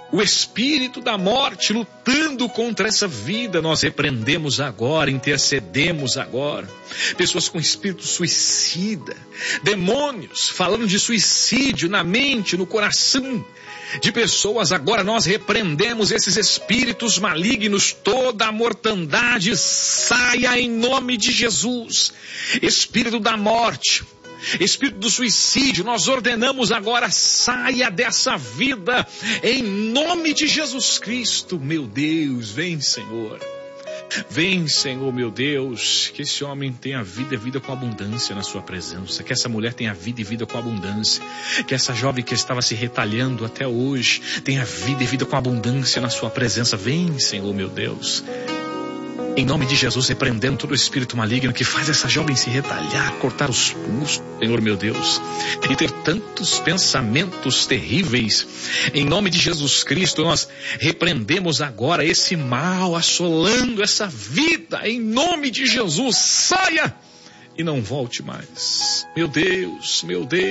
o espírito da morte lutando contra essa vida, nós repreendemos agora, intercedemos agora. Pessoas com espírito suicida, demônios falando de suicídio na mente, no coração de pessoas, agora nós repreendemos esses espíritos malignos, toda a mortandade saia em nome de Jesus. Espírito da morte, espírito do suicídio, nós ordenamos agora, saia dessa vida, em nome de Jesus Cristo. Meu Deus, vem Senhor. Vem, Senhor, meu Deus, que esse homem tenha vida e vida com abundância na sua presença, que essa mulher tenha vida e vida com abundância, que essa jovem que estava se retalhando até hoje tenha vida e vida com abundância na sua presença. Vem, Senhor, meu Deus. Em nome de Jesus, repreendendo todo o espírito maligno que faz essa jovem se retalhar, cortar os pulsos, Senhor meu Deus, e ter tantos pensamentos terríveis. Em nome de Jesus Cristo, nós repreendemos agora esse mal assolando essa vida. Em nome de Jesus, saia e não volte mais. Meu Deus,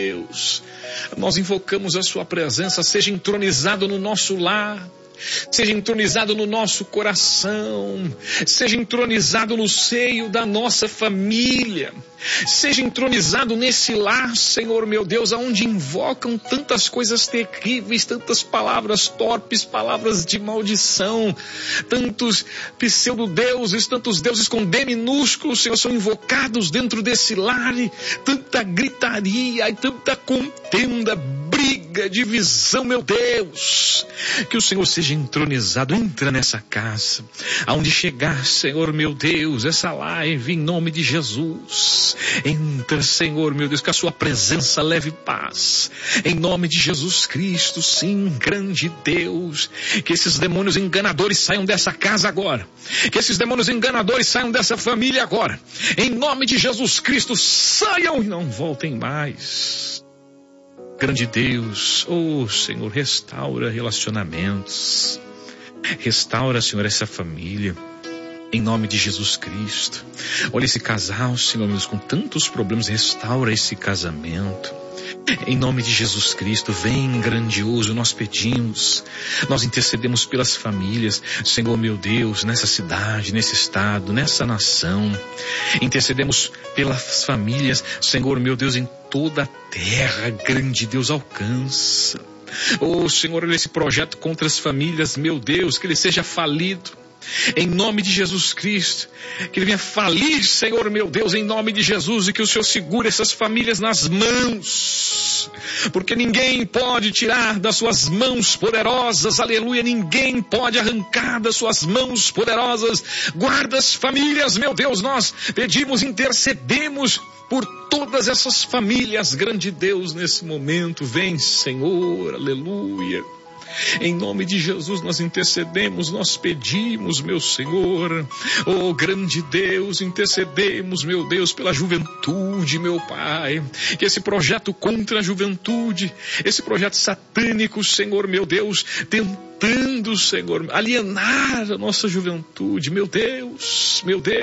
nós invocamos a sua presença, seja entronizado no nosso lar, seja entronizado no nosso coração, seja entronizado no seio da nossa família, seja entronizado nesse lar, Senhor meu Deus, aonde invocam tantas coisas terríveis, tantas palavras torpes, palavras de maldição, tantos pseudo-deuses, tantos deuses com D minúsculo, Senhor, são invocados dentro desse lar, e tanta gritaria e tanta contenda, briga, divisão, meu Deus, que o Senhor seja entronizado. Entra nessa casa, aonde chegar, Senhor meu Deus, essa live, em nome de Jesus, entra, Senhor meu Deus, que a sua presença leve paz, em nome de Jesus Cristo. Sim, grande Deus, que esses demônios enganadores saiam dessa casa agora, que esses demônios enganadores saiam dessa família agora, em nome de Jesus Cristo, saiam e não voltem mais. Grande Deus, oh Senhor, restaura relacionamentos, restaura, Senhor, essa família, em nome de Jesus Cristo. Olha esse casal, Senhor, meu Deus, com tantos problemas, restaura esse casamento. Em nome de Jesus Cristo, vem grandioso, nós pedimos, nós intercedemos pelas famílias, Senhor meu Deus, nessa cidade, nesse estado, nessa nação, intercedemos pelas famílias, Senhor meu Deus, em toda a terra, grande Deus, alcança. Oh Senhor, olha esse projeto contra as famílias, meu Deus, que ele seja falido. Em nome de Jesus Cristo, que ele venha falir, Senhor meu Deus, em nome de Jesus, e que o Senhor segure essas famílias nas mãos, porque ninguém pode tirar das suas mãos poderosas, aleluia, ninguém pode arrancar das suas mãos poderosas. Guarda as famílias, meu Deus, nós pedimos, intercedemos por todas essas famílias, grande Deus, nesse momento. Vem, Senhor, aleluia. Em nome de Jesus nós intercedemos, nós pedimos, meu Senhor, oh grande Deus, intercedemos, meu Deus, pela juventude, meu Pai, que esse projeto contra a juventude, esse projeto satânico, Senhor, meu Deus, tentando, Senhor, alienar a nossa juventude, meu Deus,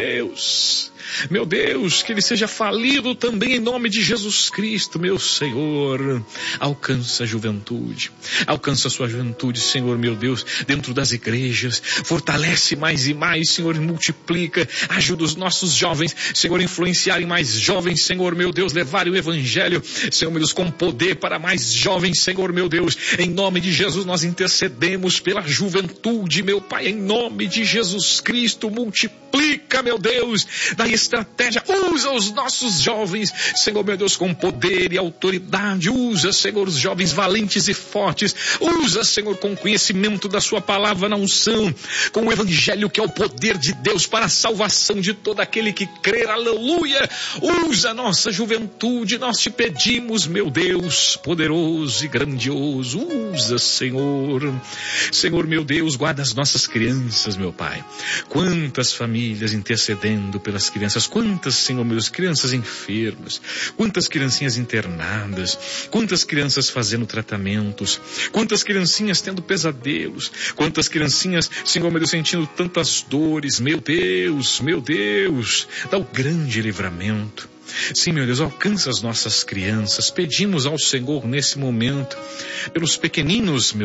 que ele seja falido também em nome de Jesus Cristo, meu Senhor. Alcança a juventude, alcança a sua juventude, Senhor, meu Deus, dentro das igrejas, fortalece mais e mais, Senhor, multiplica, ajuda os nossos jovens, Senhor, influenciarem mais jovens, Senhor, meu Deus, levarem o evangelho, Senhor, meu Deus, com poder para mais jovens, Senhor, meu Deus, em nome de Jesus nós intercedemos pela juventude, meu Pai, em nome de Jesus Cristo, multiplica, meu Deus, da estratégia, usa os nossos jovens, Senhor meu Deus, com poder e autoridade, usa, Senhor, os jovens valentes e fortes, usa, Senhor, com conhecimento da sua palavra na unção, com o evangelho que é o poder de Deus para a salvação de todo aquele que crer, aleluia. Usa a nossa juventude, nós te pedimos, meu Deus, poderoso e grandioso, usa, Senhor, meu Deus, guarda as nossas crianças, meu Pai. Quantas famílias intercedendo pelas crianças, quantas, Senhor, meus crianças enfermas, quantas criancinhas internadas, quantas crianças fazendo tratamentos, quantas criancinhas tendo pesadelos, quantas criancinhas, Senhor, meu Deus, sentindo tantas dores, meu Deus, dá o grande livramento. Sim, meu Deus, alcança as nossas crianças, pedimos ao Senhor nesse momento, pelos pequeninos, meu